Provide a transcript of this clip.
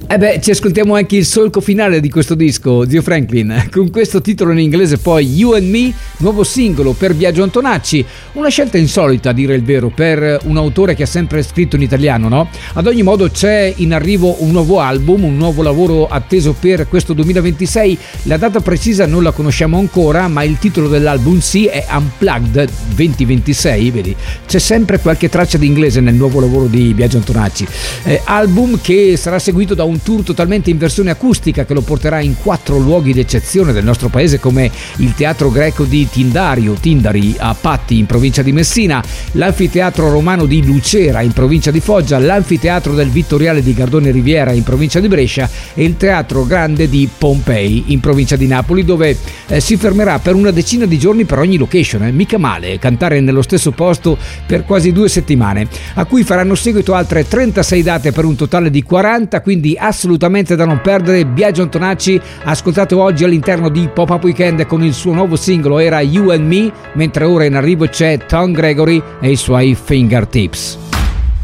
Ci ascoltiamo anche il solco finale di questo disco, zio Franklin, con questo titolo in inglese poi You and Me, nuovo singolo per Biagio Antonacci, una scelta insolita a dire il vero per un autore che ha sempre scritto in italiano, no? Ad ogni modo c'è in arrivo un nuovo album, un nuovo lavoro atteso per questo 2026, la data precisa non la conosciamo ancora, ma il titolo dell'album sì è Unplugged 2026, vedi? C'è sempre qualche traccia di inglese nel nuovo lavoro di Biagio Antonacci, album che sarà seguito da un tour totalmente in versione acustica che lo porterà in 4 luoghi d'eccezione del nostro paese come il Teatro Greco di Tindari a Patti in provincia di Messina, l'Anfiteatro Romano di Lucera in provincia di Foggia, l'Anfiteatro del Vittoriale di Gardone Riviera in provincia di Brescia e il Teatro Grande di Pompei in provincia di Napoli, dove si fermerà per una decina di giorni per ogni location. Mica male cantare nello stesso posto per quasi 2 settimane, a cui faranno seguito altre 36 date per un totale di 40, quindi assolutamente da non perdere. Biagio Antonacci, ascoltato oggi all'interno di Pop-Up Weekend con il suo nuovo singolo, era You and Me, mentre ora in arrivo c'è Tom Gregory e i suoi Fingertips.